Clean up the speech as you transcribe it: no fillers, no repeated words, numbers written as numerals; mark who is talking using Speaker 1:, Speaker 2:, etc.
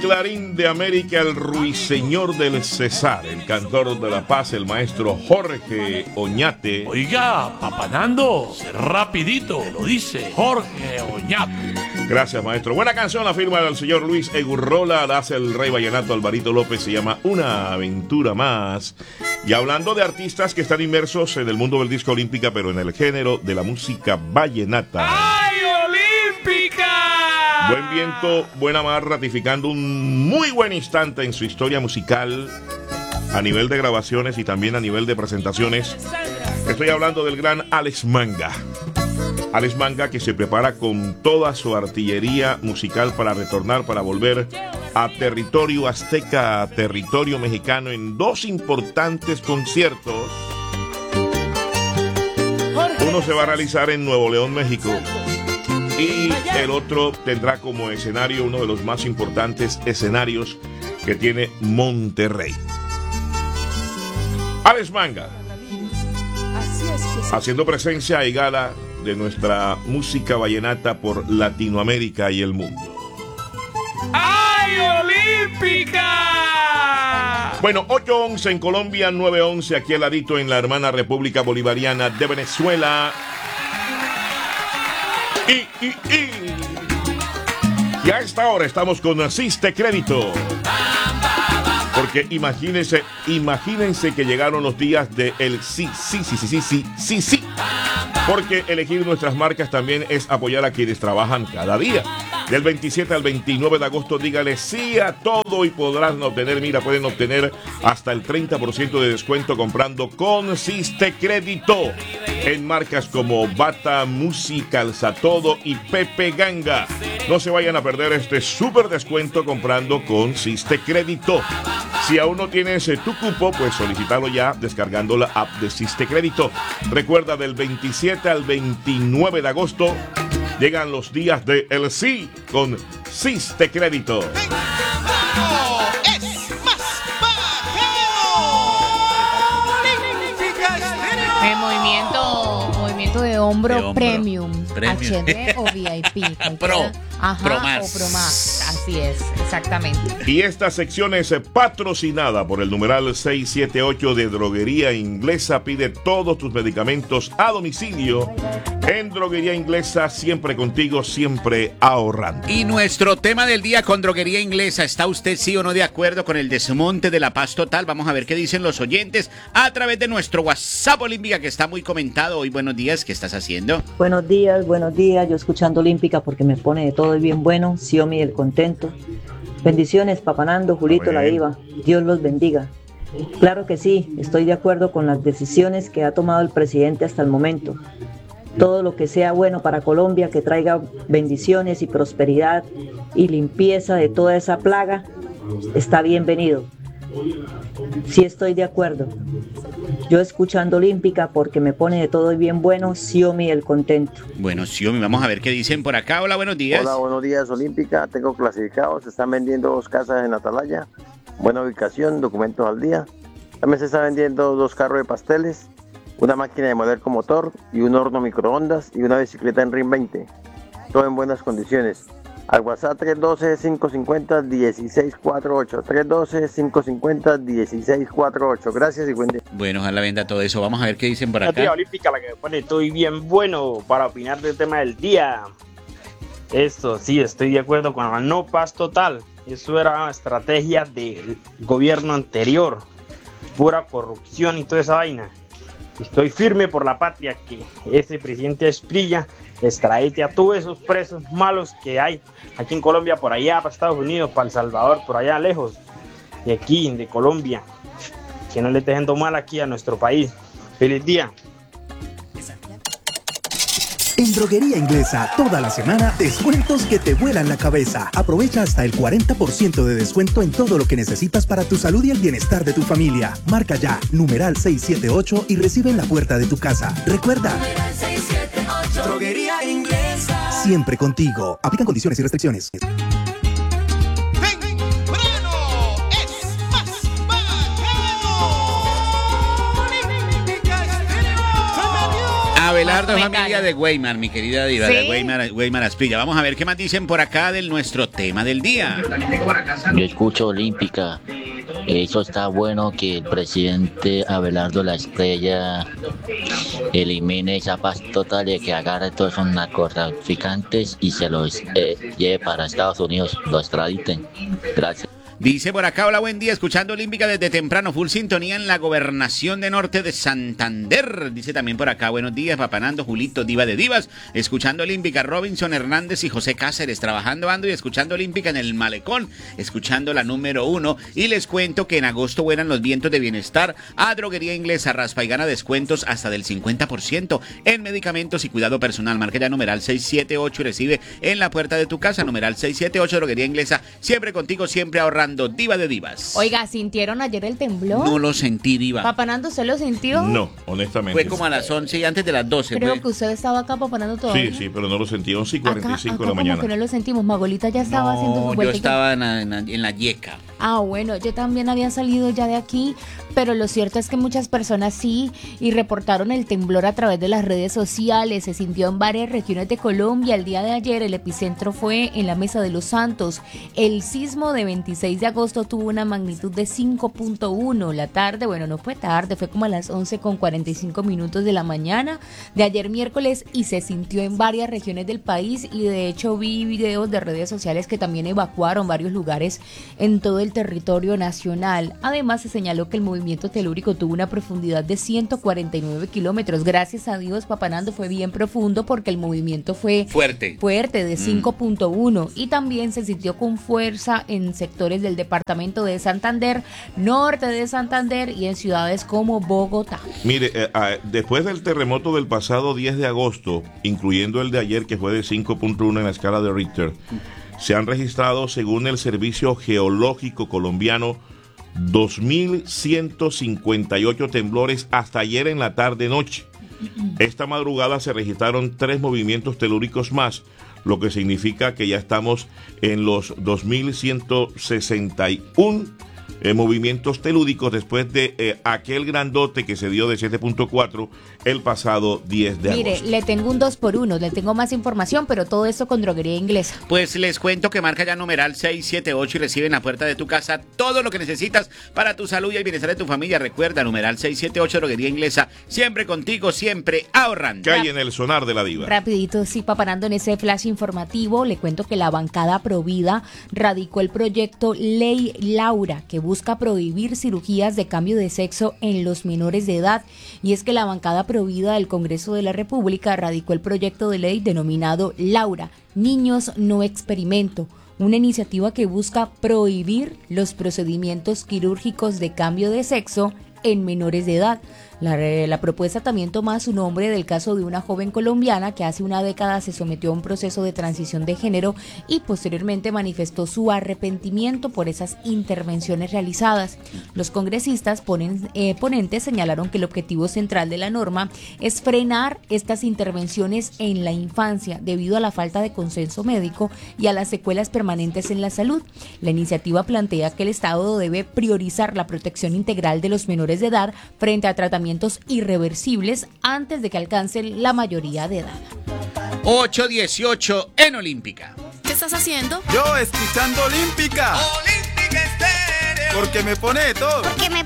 Speaker 1: Clarín de América, el ruiseñor del Cesar, el cantor de la paz, el maestro Jorge Oñate.
Speaker 2: Oiga, Papanando, rapidito, lo dice Jorge Oñate.
Speaker 1: Gracias, maestro. Buena canción, la firma del señor Luis Egurrola, la hace el rey vallenato Alvarito López, se llama Una Aventura Más. Y hablando de artistas que están inmersos en el mundo del disco olímpica, pero en el género de la música vallenata.
Speaker 2: ¡Ay, olímpica!
Speaker 1: Buen viento, buena mar, ratificando un muy buen instante en su historia musical a nivel de grabaciones y también a nivel de presentaciones. Estoy hablando del gran Alex Manga. Alex Manga, que se prepara con toda su artillería musical para retornar, para volver a territorio azteca, a territorio mexicano, en dos importantes conciertos. Uno se va a realizar en Nuevo León, México, y el otro tendrá como escenario uno de los más importantes escenarios que tiene Monterrey. Alex Manga, haciendo presencia y gala de nuestra música vallenata por Latinoamérica y el mundo.
Speaker 2: ¡Ay, olímpica!
Speaker 1: Bueno, 8:11 en Colombia, 9:11 aquí al ladito en la hermana República Bolivariana de Venezuela. Y a esta hora estamos con Asiste Crédito. Porque imagínense que llegaron los días de el sí. Porque elegir nuestras marcas también es apoyar a quienes trabajan cada día. Del 27 al 29 de agosto, dígale sí a todo y podrán obtener, pueden obtener hasta el 30% de descuento comprando con Siste Crédito en marcas como Bata, Musi, Calzatodo y Pepe Ganga. No se vayan a perder este súper descuento comprando con Siste Crédito. Si aún no tienes tu cupo, pues solicítalo ya descargando la app de Siste Crédito. Recuerda, del 27 al 29 de agosto llegan los días de El Sí con Siste Crédito.
Speaker 3: El movimiento de hombro premium, HD o VIP.
Speaker 2: Pro
Speaker 3: Más. O Pro Más. Así es, exactamente.
Speaker 1: Y esta sección es patrocinada por el numeral 678 de Droguería Inglesa. Pide todos tus medicamentos a domicilio en Droguería Inglesa, siempre contigo, siempre ahorrando.
Speaker 4: Y nuestro tema del día con Droguería Inglesa, ¿está usted sí o no de acuerdo con el desmonte de la paz total? Vamos a ver qué dicen los oyentes a través de nuestro WhatsApp Olímpica, que está muy comentado hoy. Buenos días, ¿qué estás haciendo?
Speaker 5: Buenos días, yo escuchando Olímpica porque me pone de todo el bien bueno, Xiomi el contento. Bendiciones, Papanando, Julito la diva, Dios los bendiga. Claro que sí, estoy de acuerdo con las decisiones que ha tomado el presidente hasta el momento. Todo lo que sea bueno para Colombia, que traiga bendiciones y prosperidad y limpieza de toda esa plaga, está bienvenido. Sí, estoy de acuerdo. Yo escuchando Olímpica porque me pone de todo y bien bueno, Xiomi el contento.
Speaker 4: Bueno, Xiomi, vamos a ver qué dicen por acá. Hola, buenos días.
Speaker 6: Hola, buenos días, Olímpica. Tengo clasificados, se están vendiendo 2 casas en Atalaya, buena ubicación, documentos al día. También se está vendiendo 2 carros de pasteles, una máquina de moler con motor y un horno microondas y una bicicleta en RIN 20. Todo en buenas condiciones. Al WhatsApp 312-550-1648. 312-550-1648. Gracias y buen día.
Speaker 4: Bueno, ojalá venda todo eso. Vamos a ver qué dicen por
Speaker 7: La
Speaker 4: acá.
Speaker 7: tía Olímpica, la que me pone estoy bien bueno para opinar del tema del día. Esto sí, estoy de acuerdo con la no paz total. Eso era una estrategia del gobierno anterior. Pura corrupción y toda esa vaina. Estoy firme por la patria, que ese presidente Asprilla extradite a todos esos presos malos que hay aquí en Colombia, por allá para Estados Unidos, para El Salvador, por allá lejos de aquí, de Colombia, que no le esté dejando mal aquí a nuestro país. Feliz día.
Speaker 8: En Droguería Inglesa, toda la semana, descuentos que te vuelan la cabeza. Aprovecha hasta el 40% de descuento en todo lo que necesitas para tu salud y el bienestar de tu familia. Marca ya, numeral 678 y recibe en la puerta de tu casa. Recuerda, Droguería Inglesa, siempre contigo. Aplican condiciones y restricciones.
Speaker 4: Abelardo es
Speaker 3: comentario.
Speaker 4: familia de Weimar, mi querida diva,
Speaker 3: ¿Sí?
Speaker 4: de Weimar Asprilla. Vamos a ver qué más dicen por acá de nuestro tema del día.
Speaker 9: Yo escucho Olímpica. Eso está bueno que el presidente Abelardo La Estrella elimine esa paz total de que agarre todos esos narcotraficantes y se los lleve para Estados Unidos, lo extraditen. Gracias.
Speaker 4: Dice por acá, hola, buen día, escuchando Olímpica desde temprano, full sintonía en la gobernación de Norte de Santander. Dice también por acá, buenos días, Papanando, Julito, diva de divas, escuchando Olímpica, Robinson Hernández y José Cáceres, trabajando ando y escuchando Olímpica en el Malecón, escuchando la número 1. Y les cuento que en agosto vuelan los vientos de bienestar a Droguería Inglesa, raspa y gana descuentos hasta del 50% en medicamentos y cuidado personal. Marca ya numeral 678 y recibe en la puerta de tu casa, numeral 678, Droguería Inglesa, siempre contigo, siempre ahorrando. Diva de divas.
Speaker 3: Oiga, ¿sintieron ayer el temblor?
Speaker 4: No lo sentí, diva.
Speaker 3: ¿Papanando usted lo sintió?
Speaker 1: No, honestamente.
Speaker 4: Fue como a las 11 y antes de las 12.
Speaker 3: Creo
Speaker 4: fue.
Speaker 3: que usted estaba acá papanando todavía.
Speaker 1: Sí, pero no lo sentí. 11 y
Speaker 3: Acá
Speaker 1: 45 de la
Speaker 3: como
Speaker 1: mañana.
Speaker 3: que no lo sentimos. Magolita ya estaba haciendo su
Speaker 4: No, yo
Speaker 3: vuelta.
Speaker 4: estaba en la yeca.
Speaker 3: Ah, bueno, yo también había salido ya de aquí, pero lo cierto es que muchas personas sí, y reportaron el temblor a través de las redes sociales. Se sintió en varias regiones de Colombia. El día de ayer el epicentro fue en la Mesa de los Santos. El sismo de 26 de agosto tuvo una magnitud de 5.1. La tarde, bueno, no fue tarde, fue como a las 11:45 de la mañana de ayer miércoles, y se sintió en varias regiones del país, y de hecho vi videos de redes sociales que también evacuaron varios lugares en todo el territorio nacional. Además, se señaló que el movimiento telúrico tuvo una profundidad de 149 kilómetros. Gracias a Dios, Papanando, fue bien profundo porque el movimiento fue
Speaker 4: fuerte
Speaker 3: de 5.1, y también se sintió con fuerza en sectores del departamento de Santander, norte de Santander y en ciudades como Bogotá.
Speaker 1: Mire, después del terremoto del pasado 10 de agosto, incluyendo el de ayer que fue de 5.1 en la escala de Richter, se han registrado, según el Servicio Geológico Colombiano, 2.158 temblores hasta ayer en la tarde-noche. Esta madrugada se registraron 3 movimientos telúricos más, lo que significa que ya estamos en los 2.161 movimientos telúricos después de aquel grandote que se dio de 7.4 el pasado 10 de
Speaker 3: Mire,
Speaker 1: agosto.
Speaker 3: le tengo un 2x1, le tengo más información, pero todo esto con Droguería Inglesa.
Speaker 4: Pues les cuento que marca ya numeral 678 y recibe en la puerta de tu casa todo lo que necesitas para tu salud y el bienestar de tu familia. Recuerda, numeral 678, Droguería Inglesa, siempre contigo, siempre ahorrando.
Speaker 1: ¿Qué hay en el sonar de la diva?
Speaker 3: Rapidito, sí, Papanando, en ese flash informativo, le cuento que la bancada Provida radicó el proyecto Ley Laura, que busca prohibir cirugías de cambio de sexo en los menores de edad. Y es que la bancada Provida del Congreso de la República radicó el proyecto de ley denominado Laura, Niños No Experimento, una iniciativa que busca prohibir los procedimientos quirúrgicos de cambio de sexo en menores de edad. La propuesta también toma su nombre del caso de una joven colombiana que hace una década se sometió a un proceso de transición de género y posteriormente manifestó su arrepentimiento por esas intervenciones realizadas. Los congresistas ponentes señalaron que el objetivo central de la norma es frenar estas intervenciones en la infancia debido a la falta de consenso médico y a las secuelas permanentes en la salud. La iniciativa plantea que el Estado debe priorizar la protección integral de los menores de edad frente a tratamientos irreversibles antes de que alcancen la mayoría de edad.
Speaker 4: 8:18 en Olímpica.
Speaker 10: ¿Qué estás haciendo?
Speaker 11: Yo escuchando Olímpica.
Speaker 10: Olímpica Estéreo.
Speaker 11: Porque me pone de todo.
Speaker 10: Porque me